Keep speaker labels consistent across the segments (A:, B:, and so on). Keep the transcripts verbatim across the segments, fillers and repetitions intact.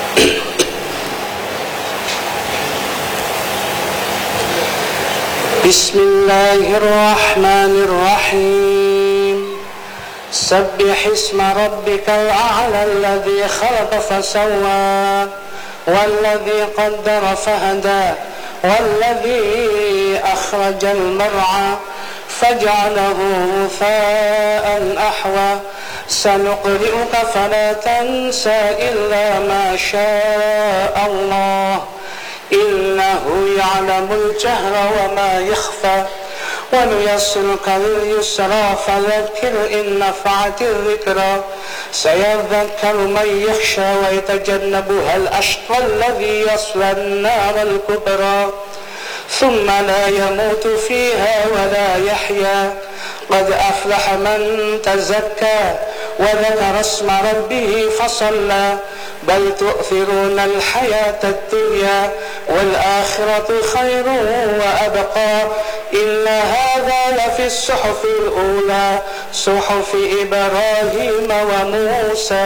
A: بسم الله الرحمن الرحيم سبح اسم ربك الأعلى الذي خلق فسوى والذي قدر فهدى والذي أخرج المرعى فجعله غثاء أحوى سنقرئك فلا تنسى إلا ما شاء الله إنه يعلم الجهر وما يخفى ونيسرك لليسرى فذكر إن نفعت الذكرى سيذكر من يخشى ويتجنبها الأشقى الذي يصلى النار الكبرى ثم لا يموت فيها ولا يحيا قد أفلح من تزكى وذكر اسم ربه فصلى بل تؤثرون الحياة الدنيا والآخرة خير وأبقى إن هذا لفي الصحف الأولى صحف إبراهيم وموسى.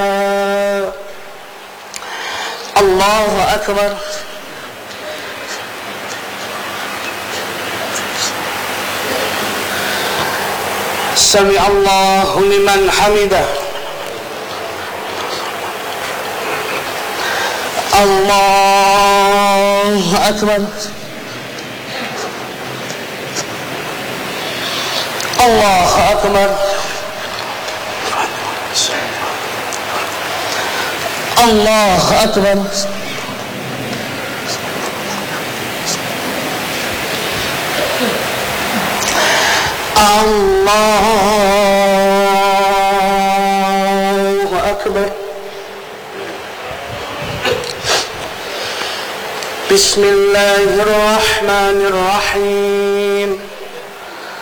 A: الله أكبر. سمع الله لمن حمده. الله أكبر. الله أكبر. الله أكبر. الله أكبر. بسم الله الرحمن الرحيم